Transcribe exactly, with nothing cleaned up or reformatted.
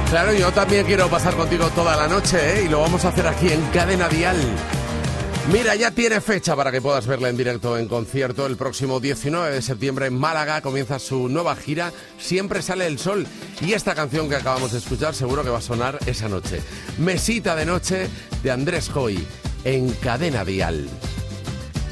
Claro, yo también quiero pasar contigo toda la noche, ¿eh? Y lo vamos a hacer aquí en Cadena Dial. Mira, ya tiene fecha para que puedas verla en directo en concierto. El próximo diecinueve de septiembre en Málaga comienza su nueva gira Siempre sale el sol. Y esta canción que acabamos de escuchar seguro que va a sonar esa noche. Mesita de noche de Andrés Coy en Cadena Dial.